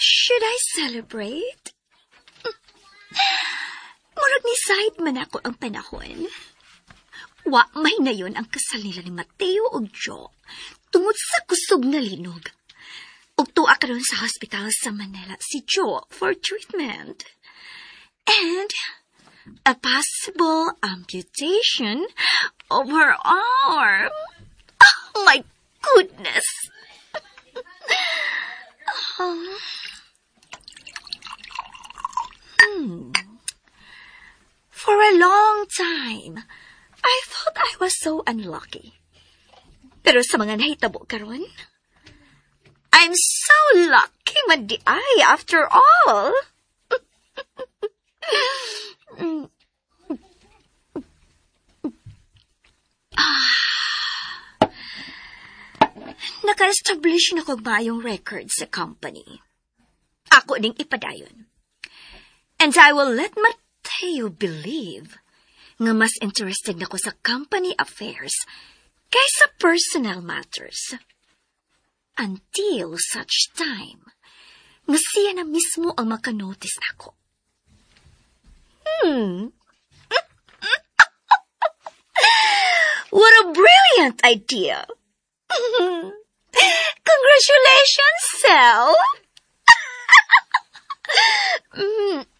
Should I celebrate? Murag ni side man ako ang panahon. Wa may na yun ang kasal nila ni Mateo ug Jo tungod sa kusog nga linog. Ug tuwa karon sa hospital sa Manila si Jo for treatment. And a possible amputation of her arm. Oh my goodness. For a long time, I thought I was so unlucky. Pero sa mga nahitabo karon, I'm so lucky man di ay after all. Naka-establish na ko mayong record sa company. Ako ding ipadayon. And I will let Mateo believe nga mas interested na ko sa company affairs kaysa personal matters. Until such time nga siya na mismo ang makanotice nako. What a brilliant idea! Congratulations, Sal!